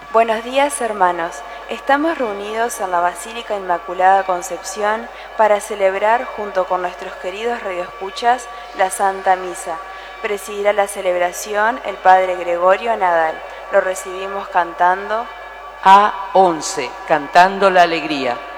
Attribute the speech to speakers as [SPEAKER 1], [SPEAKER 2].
[SPEAKER 1] Buenos días, hermanos. Estamos reunidos en la Basílica Inmaculada Concepción para celebrar, junto con nuestros queridos radioescuchas, la Santa Misa. Presidirá la celebración el Padre Gregorio Nadal. Lo recibimos cantando
[SPEAKER 2] A11, Cantando la Alegría.